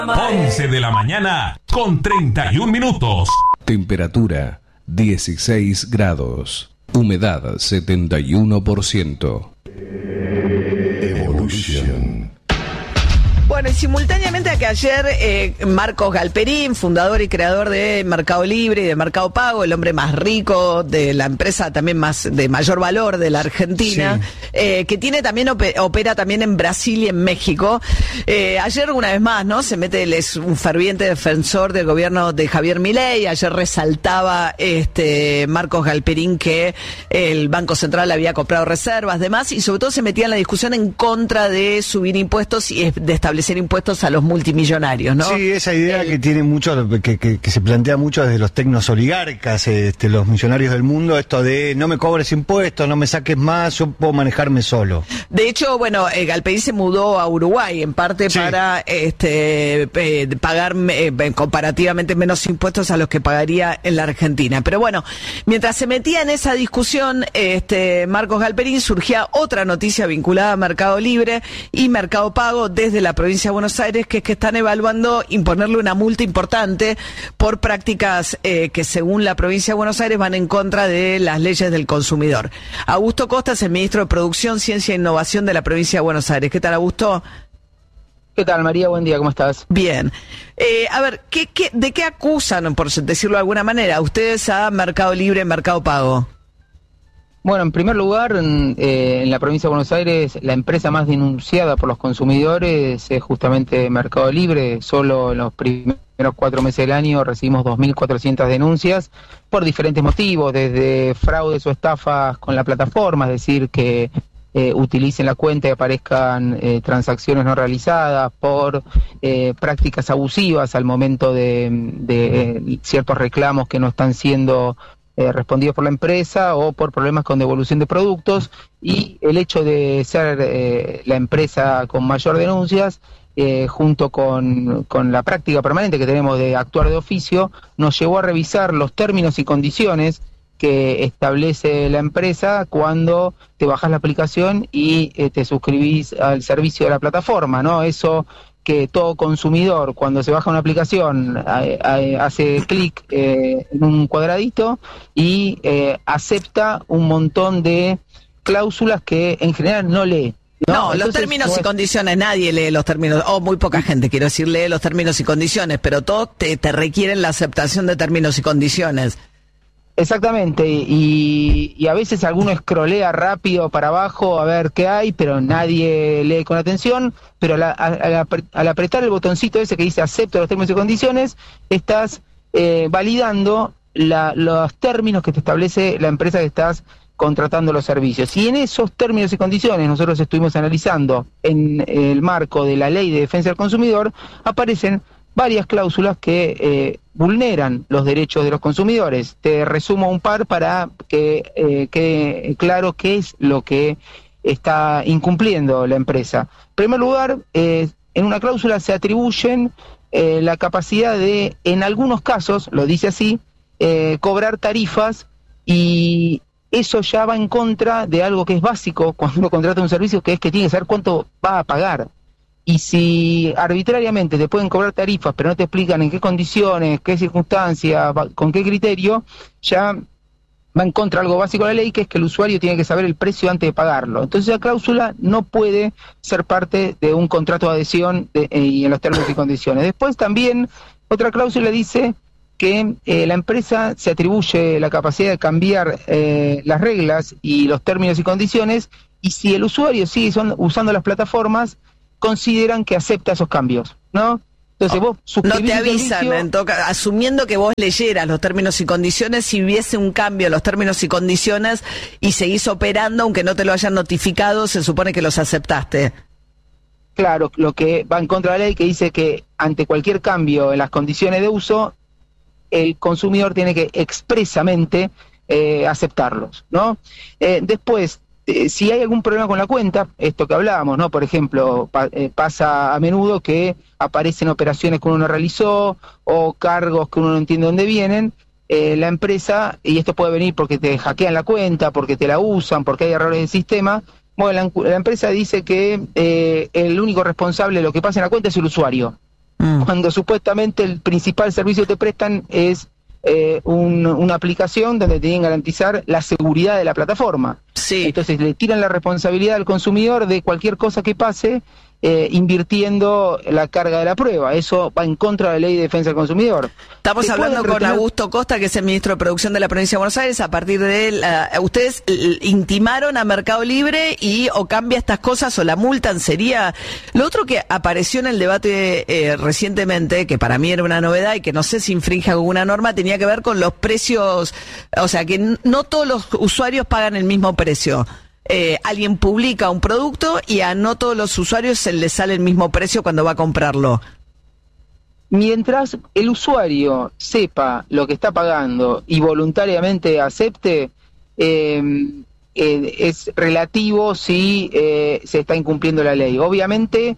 11 de la mañana con 31 minutos. Temperatura 16 grados. Humedad 71%. Evolution. Bueno, y simultáneamente a que ayer Marcos Galperín, fundador y creador de Mercado Libre y de Mercado Pago, el hombre más rico de la empresa también más de mayor valor de la Argentina, sí. Que tiene también opera también en Brasil y en México. Ayer una vez más, ¿no? Se mete, él es un ferviente defensor del gobierno de Javier Milei. Ayer resaltaba Marcos Galperín que el Banco Central había comprado reservas, demás, y sobre todo se metía en la discusión en contra de subir impuestos y de establecer impuestos a los multimillonarios, ¿no? Sí, esa idea que tiene mucho, que se plantea mucho desde los tecnos oligarcas, los millonarios del mundo, esto de no me cobres impuestos, no me saques más, yo puedo manejarme solo. De hecho, bueno, Galperín se mudó a Uruguay, en parte sí, para pagar comparativamente menos impuestos a los que pagaría en la Argentina. Pero bueno, mientras se metía en esa discusión, Marcos Galperín, surgía otra noticia vinculada a Mercado Libre y Mercado Pago desde la provincia de Buenos Aires, que es que están evaluando imponerle una multa importante por prácticas que según la provincia de Buenos Aires van en contra de las leyes del consumidor. Augusto Costa es el ministro de Producción, Ciencia e Innovación de la provincia de Buenos Aires. ¿Qué tal, Augusto? ¿Qué tal, María? Buen día, ¿cómo estás? Bien. A ver, ¿de qué acusan, por decirlo de alguna manera, ustedes a Mercado Libre, Mercado Pago? Bueno, en primer lugar, en la provincia de Buenos Aires, la empresa más denunciada por los consumidores es justamente Mercado Libre. Solo en los primeros 4 meses del año recibimos 2.400 denuncias por diferentes motivos, desde fraudes o estafas con la plataforma, es decir, que utilicen la cuenta y aparezcan transacciones no realizadas, por prácticas abusivas al momento de ciertos reclamos que no están siendo respondidos por la empresa, o por problemas con devolución de productos. Y el hecho de ser la empresa con mayor denuncias, junto con la práctica permanente que tenemos de actuar de oficio, nos llevó a revisar los términos y condiciones que establece la empresa cuando te bajas la aplicación y te suscribís al servicio de la plataforma, ¿no? Eso que todo consumidor, cuando se baja una aplicación, hace clic en un cuadradito y acepta un montón de cláusulas que en general no lee. No, los términos y condiciones, nadie lee los términos, o muy poca gente, quiero decir, lee los términos y condiciones, pero todos te requieren la aceptación de términos y condiciones. Exactamente, y a veces alguno escrolea rápido para abajo a ver qué hay, pero nadie lee con atención. Pero al apretar el botoncito ese que dice acepto los términos y condiciones, estás validando los términos que te establece la empresa que estás contratando los servicios. Y en esos términos y condiciones nosotros estuvimos analizando, en el marco de la Ley de Defensa del Consumidor, aparecen varias cláusulas que vulneran los derechos de los consumidores. Te resumo un par para que quede claro qué es lo que está incumpliendo la empresa. En primer lugar, en una cláusula se atribuyen la capacidad de, en algunos casos, lo dice así, cobrar tarifas, y eso ya va en contra de algo que es básico cuando uno contrata un servicio, que es que tiene que saber cuánto va a pagar. Y si arbitrariamente te pueden cobrar tarifas, pero no te explican en qué condiciones, qué circunstancias, con qué criterio, ya va en contra de algo básico de la ley, que es que el usuario tiene que saber el precio antes de pagarlo. Entonces la cláusula no puede ser parte de un contrato de adhesión y en los términos y condiciones. Después también otra cláusula dice que la empresa se atribuye la capacidad de cambiar las reglas y los términos y condiciones, y si el usuario sigue usando las plataformas, consideran que acepta esos cambios, ¿no? Entonces vos no te avisan, asumiendo que vos leyeras los términos y condiciones, si hubiese un cambio en los términos y condiciones y seguís operando, aunque no te lo hayan notificado, se supone que los aceptaste. Claro, lo que va en contra de la ley, que dice que ante cualquier cambio en las condiciones de uso, el consumidor tiene que expresamente aceptarlos, ¿no? Después, si hay algún problema con la cuenta, esto que hablábamos, ¿no? Por ejemplo, pasa a menudo que aparecen operaciones que uno no realizó o cargos que uno no entiende dónde vienen. La empresa, y esto puede venir porque te hackean la cuenta, porque te la usan, porque hay errores del sistema. Bueno, la empresa dice que el único responsable de lo que pasa en la cuenta es el usuario. cuando supuestamente el principal servicio que te prestan es una aplicación donde te tienen que garantizar la seguridad de la plataforma. Sí. Entonces le tiran la responsabilidad al consumidor de cualquier cosa que pase, invirtiendo la carga de la prueba. Eso va en contra de la Ley de Defensa del Consumidor. Estamos hablando con Augusto Costa, que es el ministro de Producción de la Provincia de Buenos Aires. A partir de él, ustedes intimaron a Mercado Libre y o cambia estas cosas o la multan. Sería lo otro que apareció en el debate recientemente, que para mí era una novedad y que no sé si infringe alguna norma, tenía que ver con los precios, o sea, que no todos los usuarios pagan el mismo precio. Alguien publica un producto y a no todos los usuarios se les sale el mismo precio cuando va a comprarlo. Mientras el usuario sepa lo que está pagando y voluntariamente acepte, es relativo si se está incumpliendo la ley. Obviamente,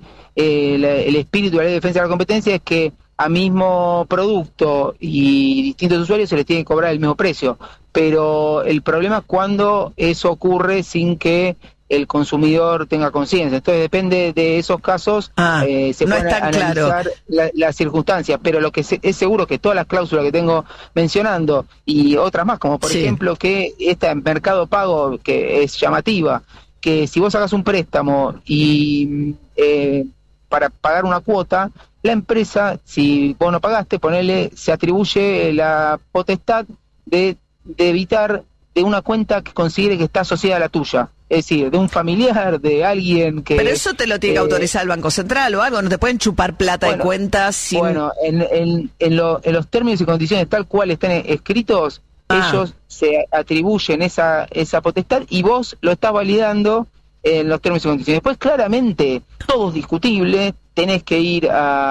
el espíritu de la Ley de Defensa de la Competencia es que a mismo producto y distintos usuarios se les tiene que cobrar el mismo precio, pero el problema es cuando eso ocurre sin que el consumidor tenga conciencia. Entonces depende de esos casos, se no pueden analizar las circunstancias, pero lo que es seguro que todas las cláusulas que tengo mencionando y otras más, como por ejemplo que esta Mercado Pago, que es llamativa, que si vos hagas un préstamo y para pagar una cuota, la empresa, si vos no pagaste, se atribuye la potestad de evitar de una cuenta que considere que está asociada a la tuya. Es decir, de un familiar, de alguien que... Pero eso te lo tiene que autorizar el Banco Central o algo, no te pueden chupar plata de cuentas sin... Bueno, en los términos y condiciones tal cual están escritos, ellos se atribuyen esa potestad y vos lo estás validando en los términos y condiciones. Después, claramente, todo es discutible, tenés que ir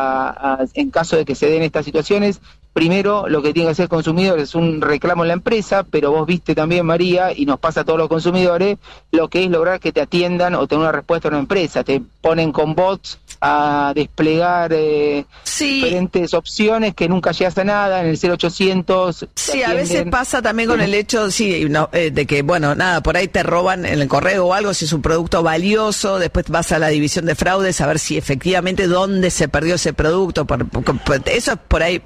en caso de que se den estas situaciones, primero lo que tiene que hacer el consumidor es un reclamo en la empresa, pero vos viste también, María, y nos pasa a todos los consumidores, lo que es lograr que te atiendan o tener una respuesta de una empresa. Te ponen con bots a desplegar diferentes opciones que nunca llegas a nada, en el 0800... Sí, a veces pasa también con el hecho de que, bueno, nada, por ahí te roban en el correo o algo, si es un producto valioso, después vas a la división de fraudes a ver si efectivamente dónde se perdió ese producto. Eso es por ahí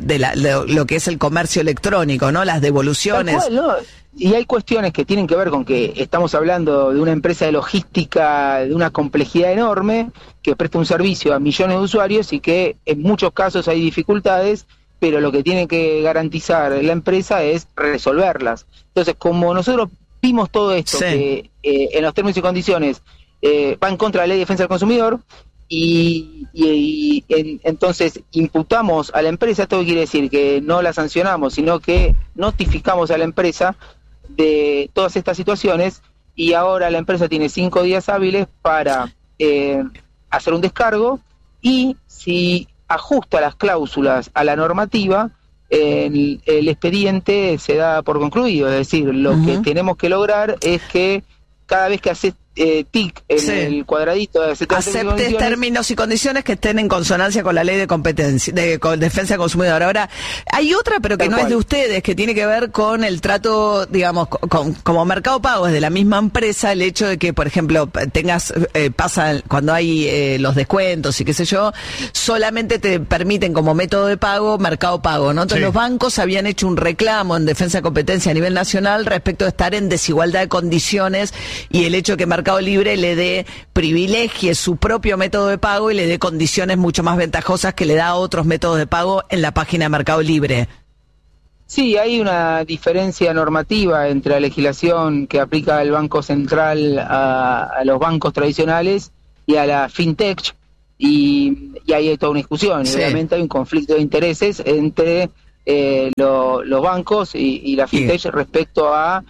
lo que es el comercio electrónico, ¿no? Las devoluciones. Tal cual, ¿no? Y hay cuestiones que tienen que ver con que estamos hablando de una empresa de logística de una complejidad enorme que presta un servicio a millones de usuarios y que en muchos casos hay dificultades, pero lo que tiene que garantizar la empresa es resolverlas. Entonces, como nosotros vimos todo esto, que en los términos y condiciones va en contra de la Ley de Defensa del Consumidor, entonces imputamos a la empresa, esto quiere decir que no la sancionamos, sino que notificamos a la empresa de todas estas situaciones y ahora la empresa tiene 5 días hábiles para hacer un descargo y si ajusta las cláusulas a la normativa, el expediente se da por concluido. Es decir, lo que tenemos que lograr es que cada vez que haces tic en el cuadradito de aceptes términos y condiciones que estén en consonancia con la Ley de Competencia, con Defensa del Consumidor. Ahora, hay otra, pero que no es de ustedes, que tiene que ver con el trato, digamos, como Mercado Pago, es de la misma empresa, el hecho de que, por ejemplo, pasa cuando hay los descuentos y qué sé yo, solamente te permiten como método de pago Mercado Pago, ¿no? Entonces los bancos habían hecho un reclamo en Defensa de Competencia a nivel nacional respecto de estar en desigualdad de condiciones y el hecho que Mercado Libre le privilegie su propio método de pago y le dé condiciones mucho más ventajosas que le da a otros métodos de pago en la página de Mercado Libre. Sí, hay una diferencia normativa entre la legislación que aplica el Banco Central a los bancos tradicionales y a la fintech, y ahí hay toda una discusión. Y obviamente hay un conflicto de intereses entre los bancos y la fintech respecto a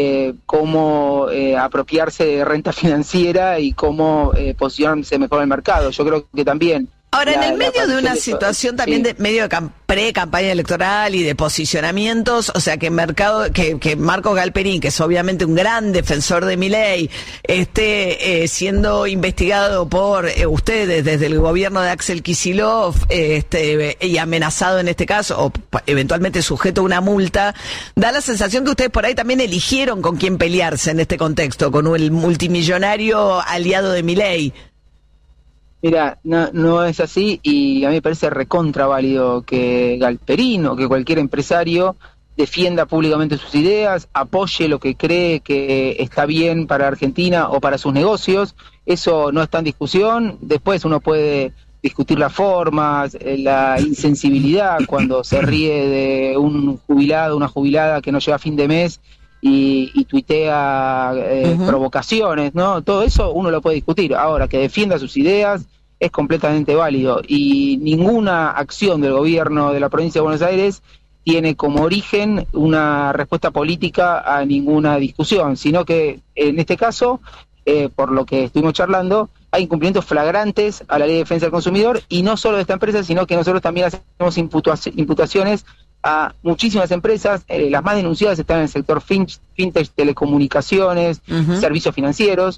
cómo apropiarse de renta financiera y cómo posicionarse mejor en el mercado. Yo creo que también... Ahora, en el medio de una situación también de medio de pre-campaña electoral y de posicionamientos, o sea, que Marcos Galperín, que es obviamente un gran defensor de Milei, esté siendo investigado por ustedes desde el gobierno de Axel Kicillof y amenazado en este caso, o eventualmente sujeto a una multa, da la sensación que ustedes por ahí también eligieron con quién pelearse en este contexto, con el multimillonario aliado de Milei. Mira, no es así, y a mí me parece recontra válido que Galperín o que cualquier empresario defienda públicamente sus ideas, apoye lo que cree que está bien para Argentina o para sus negocios. Eso no está en discusión. Después uno puede discutir las formas, la insensibilidad cuando se ríe de un jubilado, una jubilada que no llega a fin de mes y tuitea provocaciones, ¿no? Todo eso uno lo puede discutir. Ahora, que defienda sus ideas es completamente válido, y ninguna acción del gobierno de la provincia de Buenos Aires tiene como origen una respuesta política a ninguna discusión, sino que en este caso, por lo que estuvimos charlando, hay incumplimientos flagrantes a la Ley de Defensa del Consumidor, y no solo de esta empresa, sino que nosotros también hacemos imputaciones a muchísimas empresas. Las más denunciadas están en el sector fintech, telecomunicaciones, servicios financieros,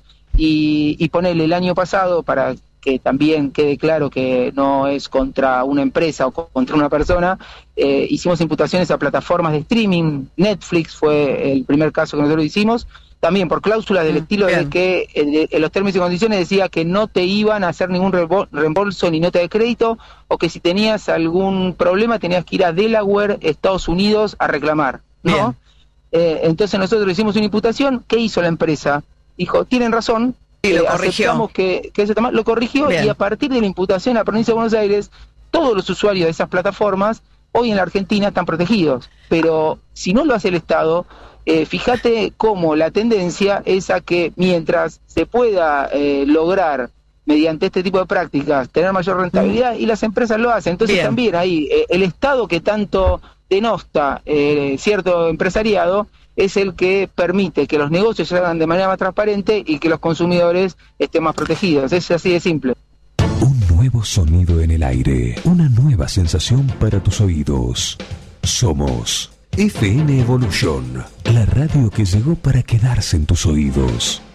y ponele el año pasado, para que también quede claro que no es contra una empresa o contra una persona, hicimos imputaciones a plataformas de streaming. Netflix fue el primer caso que nosotros hicimos, también por cláusulas del estilo de que en los términos y condiciones decía que no te iban a hacer ningún reembolso ni nota de crédito, o que si tenías algún problema tenías que ir a Delaware, Estados Unidos, a reclamar, ¿no? Entonces nosotros hicimos una imputación. ¿Qué hizo la empresa? Dijo, tienen razón, y lo corrigió. Que eso está mal, lo corrigió. Bien. Y a partir de la imputación a la provincia de Buenos Aires, todos los usuarios de esas plataformas hoy en la Argentina están protegidos. Pero si no lo hace el Estado, fíjate cómo la tendencia es a que mientras se pueda lograr mediante este tipo de prácticas tener mayor rentabilidad, y las empresas lo hacen. Entonces también ahí el Estado, que tanto denosta cierto empresariado, es el que permite que los negocios se hagan de manera más transparente y que los consumidores estén más protegidos. Es así de simple. Un nuevo sonido en el aire, una nueva sensación para tus oídos. Somos FM Evolution, la radio que llegó para quedarse en tus oídos.